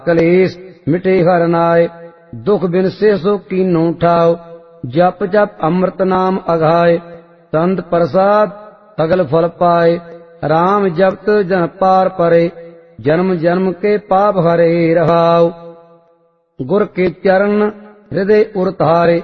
कलेश मिटे हर नाय, दुख बिन से सो कीनो ठाव। जप जप अमृत नाम अघाय, संत प्रसाद सगल फल पाए। राम जपत जन पार परे, जन्म जन्म के पाप हरे रहाव। गुर के चरण हृदय उर तारे,